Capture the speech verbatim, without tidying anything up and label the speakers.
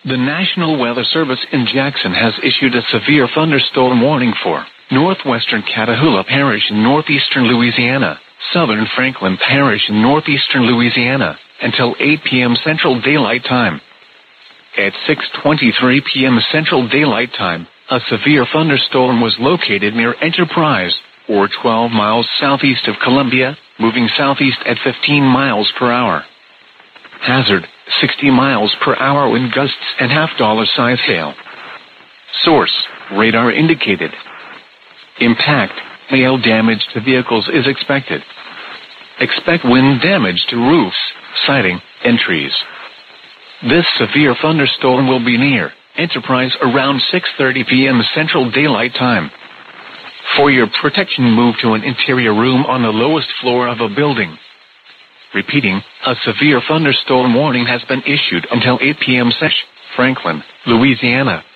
Speaker 1: The National Weather Service in Jackson has issued a severe thunderstorm warning for northwestern Catahoula Parish in northeastern Louisiana, southern Franklin Parish in northeastern Louisiana, until eight p.m. Central Daylight Time. At six twenty-three p.m. Central Daylight Time, a severe thunderstorm was located near Enterprise, or twelve miles southeast of Columbia, moving southeast at fifteen miles per hour. Hazard, sixty miles per hour wind gusts and half-dollar size hail. Source, radar indicated. Impact, hail damage to vehicles is expected. Expect wind damage to roofs, siding, and trees. This severe thunderstorm will be near Enterprise around six thirty p.m. Central Daylight Time. For your protection, move to an interior room on the lowest floor of a building. Repeating, a severe thunderstorm warning has been issued until eight p.m. Franklin, Louisiana.